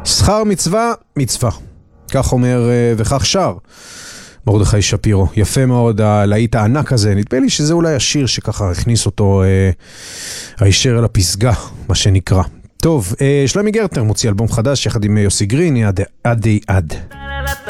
שכר מצווה, מצווה. כך אומר וכך שר מרדכי שפירו. יפה מאוד הלהיט הענק הזה. נדמה לי שזה אולי השיר שככה הכניס אותו הישר אל הפסגה, מה שנקרא. טוב, שלמי גרטנר מוציא אלבום חדש יחד עם יוסי גרין, עד.